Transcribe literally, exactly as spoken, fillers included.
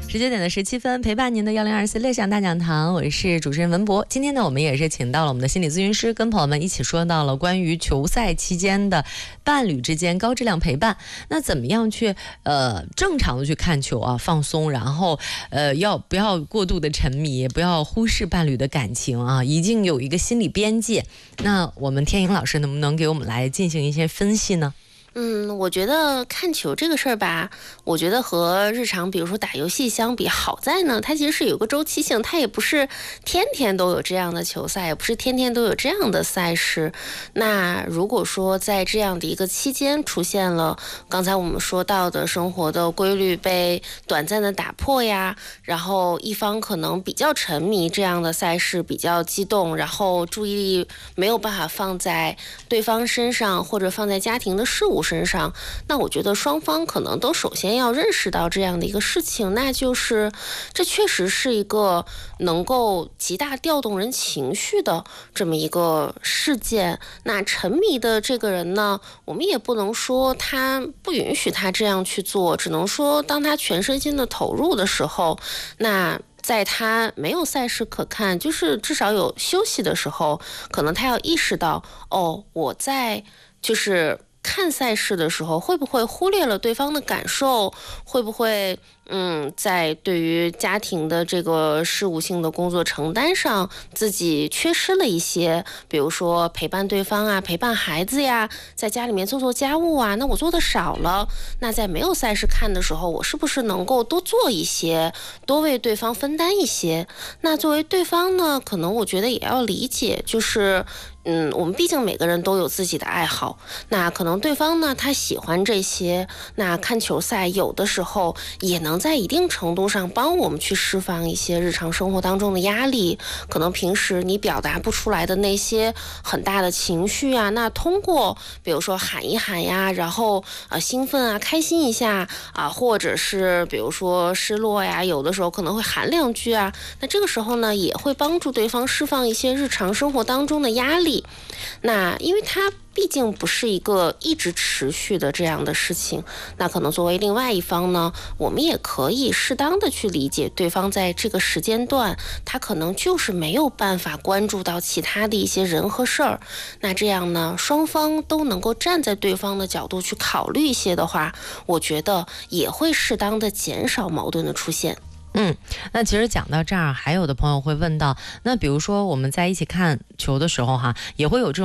十九点的十七分，陪伴您的幺零二四乐享大讲堂，我是主持人文博。今天呢，我们也是请到了我们的心理咨询师，跟朋友们一起说到了关于球赛期间的伴侣之间高质量陪伴。那怎么样去呃正常的去看球啊，放松，然后呃要不要过度的沉迷，不要忽视伴侣的感情啊，一定有一个心理边界。那我们天颖老师能不能给我们来进行一些分析呢？ 嗯，我觉得看球这个事儿吧，我觉得和日常比如说打游戏相比，好在呢，它其实是有个周期性，它也不是天天都有这样的球赛，也不是天天都有这样的赛事。那如果说在这样的一个期间出现了刚才我们说到的生活的规律被短暂的打破呀，然后一方可能比较沉迷这样的赛事，比较激动，然后注意力没有办法放在对方身上，或者放在家庭的事物身上，那我觉得双方可能都首先要认识到这样的一个事情，那就是这确实是一个能够极大调动人情绪的这么一个事件。那沉迷的这个人呢，我们也不能说他不允许他这样去做，只能说当他全身心的投入的时候，那在他没有赛事可看，就是至少有休息的时候，可能他要意识到，哦，我在就是看赛事的时候会不会忽略了对方的感受，会不会嗯，在对于家庭的这个事务性的工作承担上自己缺失了一些，比如说陪伴对方啊，陪伴孩子呀，在家里面做做家务啊，那我做的少了，那在没有赛事看的时候，我是不是能够多做一些，多为对方分担一些。那作为对方呢，可能我觉得也要理解，就是嗯，我们毕竟每个人都有自己的爱好，那可能对方呢，他喜欢这些，那看球赛有的时候也能在一定程度上帮我们去释放一些日常生活当中的压力，可能平时你表达不出来的那些很大的情绪啊，那通过比如说喊一喊呀，然后呃兴奋啊，开心一下啊，或者是比如说失落呀，有的时候可能会喊两句啊，那这个时候呢，也会帮助对方释放一些日常生活当中的压力。那因为它毕竟不是一个一直持续的这样的事情，那可能作为另外一方呢，我们也可以适当的去理解对方在这个时间段他可能就是没有办法关注到其他的一些人和事儿，那这样呢，双方都能够站在对方的角度去考虑一些的话，我觉得也会适当的减少矛盾的出现。 嗯，那其实讲到这儿，还有的朋友会问到，那比如说我们在一起看球的时候哈，也会有这种